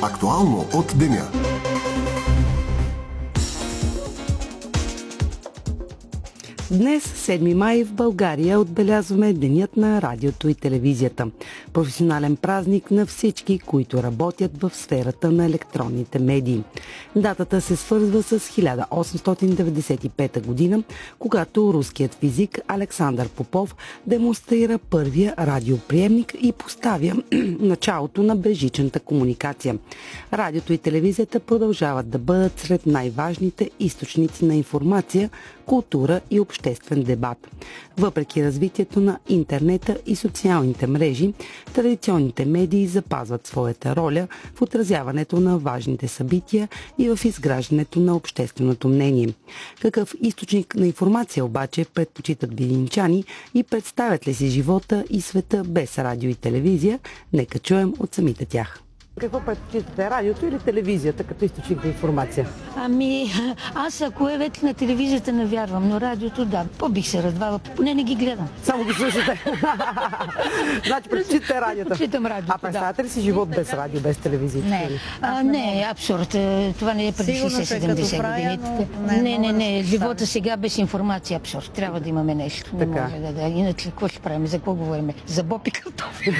Актуално от деня. Днес, 7 май, в България отбелязваме Денят на радиото и телевизията. Професионален празник на всички, които работят в сферата на електронните медии. Датата се свързва с 1895 година, когато руският физик Александър Попов демонстрира първия радиоприемник и поставя началото на безжичната комуникация. Радиото и телевизията продължават да бъдат сред най-важните източници на информация, култура и обществен дебат. Въпреки развитието на интернета и социалните мрежи, традиционните медии запазват своята роля в отразяването на важните събития и в изграждането на общественото мнение. Какъв източник на информация обаче предпочитат видинчани и представят ли си живота и света без радио и телевизия? Нека чуем от самите тях. Какво предпочитате, радиото или телевизията като източник на информация? Аз ако е вече на телевизията не вярвам, но радиото да. По-бих се радвала, поне не ги гледам. Само ги слушате. Значи предпочитате радиото. Предпочитам радиото, А представяте ли си живот без радио, без телевизия? Не, абсурд. Това не е преди 60-70 години. Не. Живота сега без информация абсурд. Трябва да имаме нещо. Не може да. Иначе какво ще правим? За какво говорим? За боб и картофи.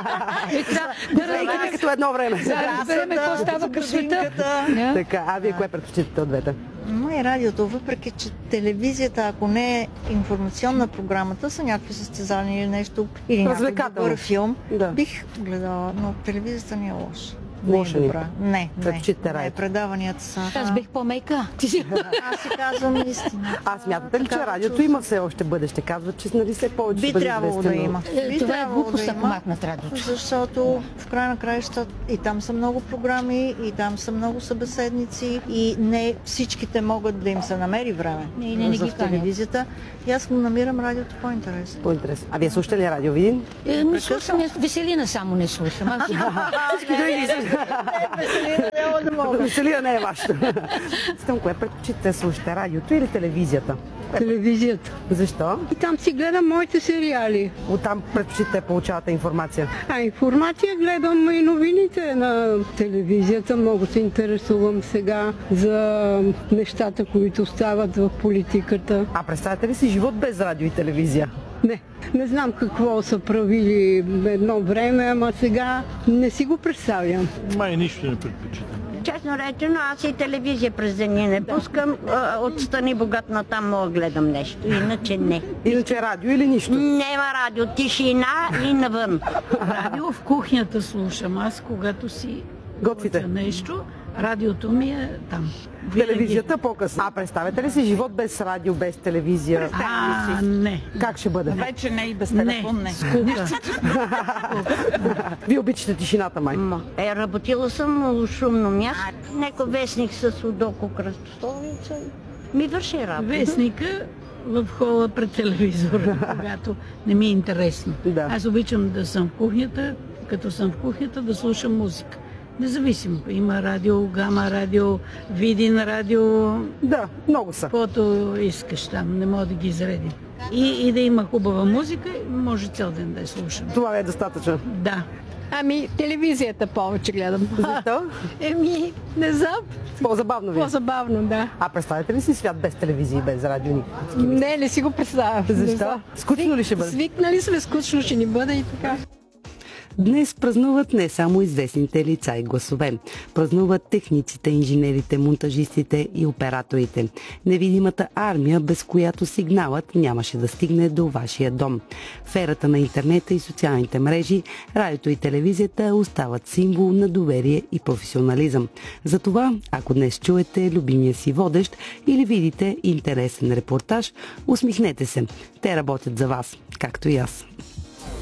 Да като едно време. Да разбереме какво става по света. Така, а вие кое предпочитате от двете? Май радиото, въпреки че телевизията, ако не е информационна програмата, са някакви състезания или нещо, или някакъв добър филм, бих гледала, но телевизията не е лоша. Лоша ли? Не. Предаванията са... Аз бих по-мека. Аз си казвам истина. А смятате ли, че радиото има все още бъдеще? Казват, че нали все повече би трябвало да има. Това е глупост, ако махнат радиото. Защото в края на краища и там са много програми, и там са много събеседници, и не всичките могат да им се намери време за телевизията. И аз намирам радиото по-интересно. По-интересно. А вие слушате ли радио, Видин? Не слушам, Веселина само не слушам. Всички други Веселина не е вашето. Стъм, кое предпочитате, слушате, радиото или телевизията? Телевизията. Защо? И там си гледам моите сериали. Оттам предпочитате, получавате информация? Информация гледам и новините на телевизията. Много се интересувам сега за нещата, които стават в политиката. А представяте ли си живот без радио и телевизия? Не знам какво са правили едно време, ама сега не си го представям. Май нищо не предпочитам. Честно речено, аз и телевизия през деня не пускам. От Стани богат на там мога гледам нещо, иначе не. Иначе радио или нищо? Нема радио, тишина и навън. Радио в кухнята слушам. Аз когато си готвите нещо, радиото ми е там. Телевизията по-късно. А представяте ли си живот без радио, без телевизия? Не. Как ще бъде? Вече не и без телефон, не. Вие обичате тишината, май? Работила съм на шумно място. Нека вестник с Судоко кръстостолица. Ми върши работа. Вестника в хола пред телевизора, когато не ми е интересно. Аз обичам да съм в кухнята, като съм в кухнята да слушам музика. Независимо. Има радио Гама, радио Видин, радио... Да, много са. Каквото искаш там, не мога да ги изредим. И да има хубава музика, може цял ден да я слушам. Това е достатъчно? Да. Телевизията повече гледам. Защо? Не знам. По-забавно ви? По-забавно, да. А представяте ли си свят без телевизия и без радио? Не си го представям. Защо? Скучно ли ще бъде? Свикнали сме, скучно ще ни бъде и така. Днес празнуват не само известните лица и гласове. Празнуват техниците, инженерите, монтажистите и операторите. Невидимата армия, без която сигналът нямаше да стигне до вашия дом. В ерата на интернета и социалните мрежи, радиото и телевизията остават символ на доверие и професионализъм. Затова, ако днес чуете любимия си водещ или видите интересен репортаж, усмихнете се. Те работят за вас, както и аз.